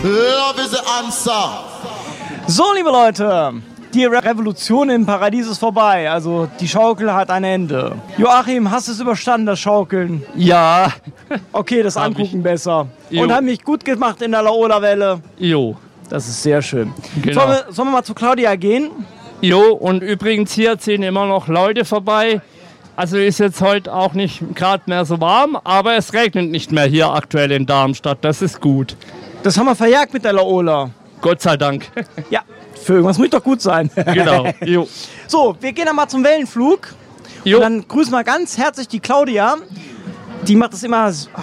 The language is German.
Love is the answer. So, liebe Leute, die Revolution im Paradies ist vorbei. Also die Schaukel hat ein Ende. Joachim, hast du es überstanden, das Schaukeln? Ja. Okay, das Angucken besser. Jo. Und haben mich gut gemacht in der Laola-Welle. Jo. Das ist sehr schön. Genau. Sollen wir mal zu Claudia gehen? Jo, und übrigens hier ziehen immer noch Leute vorbei. Also ist jetzt heute auch nicht gerade mehr so warm, aber es regnet nicht mehr hier aktuell in Darmstadt. Das ist gut. Das haben wir verjagt mit der Laola. Gott sei Dank. Ja, für irgendwas muss doch gut sein. Genau. Jo. So, wir gehen dann mal zum Wellenflug. Jo. Und dann grüßen wir ganz herzlich die Claudia. Die macht das immer